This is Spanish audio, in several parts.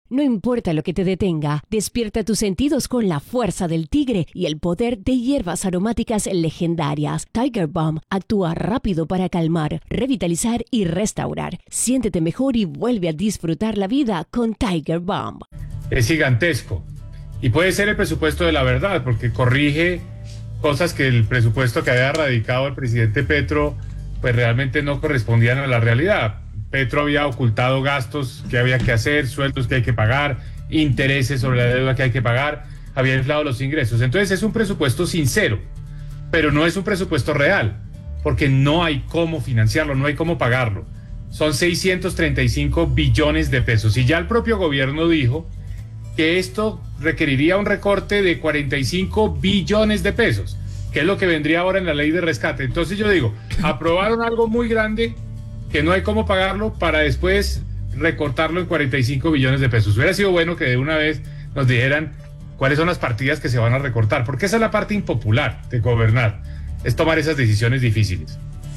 No importa lo que te detenga, despierta tus sentidos con la fuerza del tigre y el poder de hierbas aromáticas legendarias. Tiger Balm actúa rápido para calmar, revitalizar y restaurar. Siéntete mejor y vuelve a disfrutar la vida con Tiger Balm. Es gigantesco y puede ser el presupuesto de la verdad, porque corrige cosas que el presupuesto que había radicado el presidente Petro pues realmente no correspondían a la realidad. Petro había ocultado gastos que había que hacer, sueldos que hay que pagar, intereses sobre la deuda que hay que pagar, había inflado los ingresos. Entonces es un presupuesto sincero, pero no es un presupuesto real, porque no hay cómo financiarlo, no hay cómo pagarlo. Son 635 billones de pesos y ya el propio gobierno dijo que esto requeriría un recorte de 45 billones de pesos, que es lo que vendría ahora en la ley de rescate. Entonces yo digo, aprobaron algo muy grande que no hay cómo pagarlo para después recortarlo en 45 billones de pesos. Hubiera sido bueno que de una vez nos dijeran cuáles son las partidas que se van a recortar, porque esa es la parte impopular de gobernar, es tomar esas decisiones difíciles.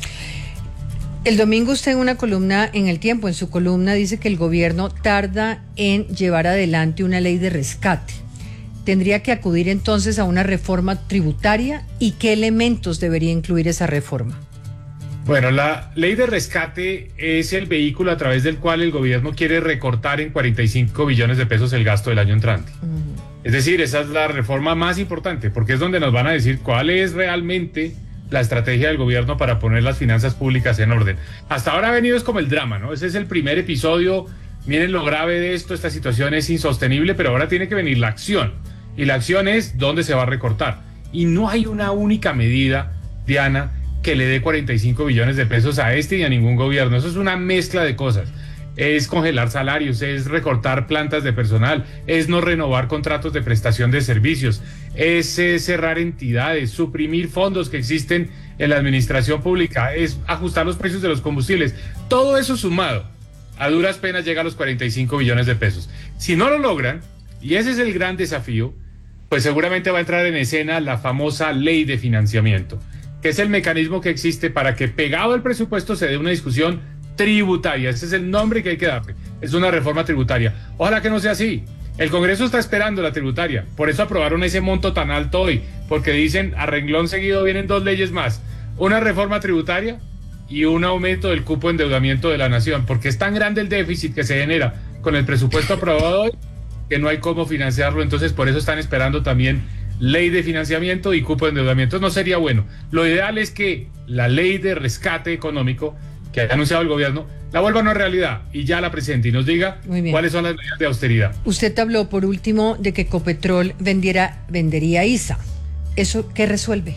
El domingo usted en una columna en El Tiempo, en su columna, dice que el gobierno tarda en llevar adelante una ley de rescate. ¿Tendría que acudir entonces a una reforma tributaria? ¿Y qué elementos debería incluir esa reforma? Bueno, la ley de rescate es el vehículo a través del cual el gobierno quiere recortar en 45 billones de pesos el gasto del año entrante. Es decir, esa es la reforma más importante, porque es donde nos van a decir cuál es realmente la estrategia del gobierno para poner las finanzas públicas en orden. Hasta ahora ha venido es como el drama, ¿no? Ese es el primer episodio. Miren lo grave de esto, esta situación es insostenible, pero ahora tiene que venir la acción. Y la acción es dónde se va a recortar. Y no hay una única medida, Diana, que le dé 45 billones de pesos a este y a ningún gobierno. Eso es una mezcla de cosas. Es congelar salarios, es recortar plantas de personal, es no renovar contratos de prestación de servicios, es cerrar entidades, suprimir fondos que existen en la administración pública, es ajustar los precios de los combustibles. Todo eso sumado, a duras penas llega a los 45 billones de pesos. Si no lo logran, y ese es el gran desafío, pues seguramente va a entrar en escena la famosa ley de financiamiento, que es el mecanismo que existe para que pegado al presupuesto se dé una discusión tributaria. Ese es el nombre que hay que darle. Es una reforma tributaria. Ojalá que no sea así. El Congreso está esperando la tributaria. Por eso aprobaron ese monto tan alto hoy, porque dicen a renglón seguido vienen dos leyes más. Una reforma tributaria y un aumento del cupo de endeudamiento de la nación, porque es tan grande el déficit que se genera con el presupuesto aprobado hoy que no hay cómo financiarlo. Entonces por eso están esperando también ley de financiamiento y cupo de endeudamiento. No sería bueno. Lo ideal es que la ley de rescate económico que ha anunciado el gobierno, la vuelva a una realidad y ya la presente y nos diga cuáles son las medidas de austeridad. Usted habló por último de que Ecopetrol vendería ISA. ¿Eso qué resuelve?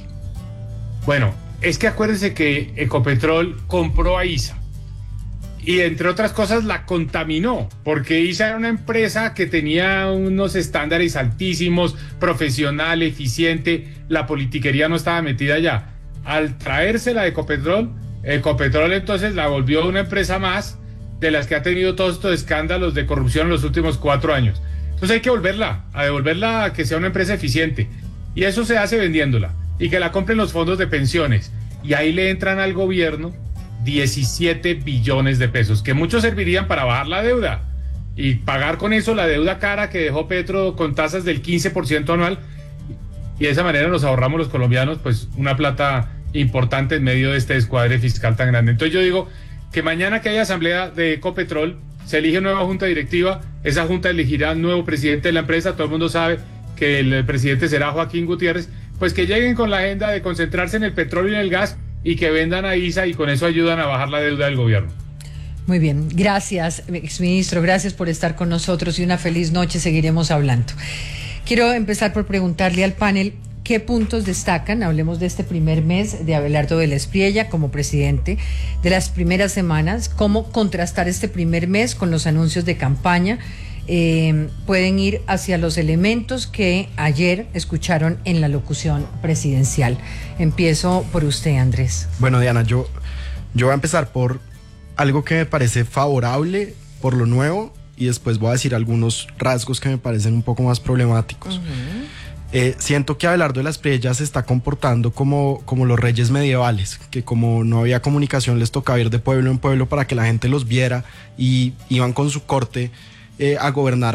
Bueno, es que acuérdense que Ecopetrol compró a ISA y entre otras cosas la contaminó, porque ISA era una empresa que tenía unos estándares altísimos, profesional, eficiente, la politiquería no estaba metida allá. Al traérsela de Ecopetrol entonces la volvió una empresa más de las que ha tenido todos estos escándalos de corrupción en los últimos 4 años. Entonces hay que devolverla a que sea una empresa eficiente. Y eso se hace vendiéndola y que la compren los fondos de pensiones. Y ahí le entran al gobierno 17 billones de pesos, que muchos servirían para bajar la deuda y pagar con eso la deuda cara que dejó Petro con tasas del 15% anual. Y de esa manera nos ahorramos los colombianos pues una plata importante en medio de este descuadre fiscal tan grande. Entonces yo digo que mañana que haya asamblea de Ecopetrol, se elige nueva junta directiva, esa junta elegirá nuevo presidente de la empresa, todo el mundo sabe que el presidente será Joaquín Gutiérrez, pues que lleguen con la agenda de concentrarse en el petróleo y en el gas y que vendan a ISA y con eso ayudan a bajar la deuda del gobierno. Muy bien, gracias, exministro, gracias por estar con nosotros y una feliz noche, seguiremos hablando. Quiero empezar por preguntarle al panel ¿qué puntos destacan? Hablemos de este primer mes de Abelardo Vélez Priella como presidente, de las primeras semanas, cómo contrastar este primer mes con los anuncios de campaña. Pueden ir hacia los elementos que ayer escucharon en la locución presidencial. Empiezo por usted, Andrés. Bueno, Diana, yo voy a empezar por algo que me parece favorable, por lo nuevo, y después voy a decir algunos rasgos que me parecen un poco más problemáticos. Siento que Abelardo Vélez Priella se está comportando como los reyes medievales, que como no había comunicación les tocaba ir de pueblo en pueblo para que la gente los viera y iban con su corte a gobernar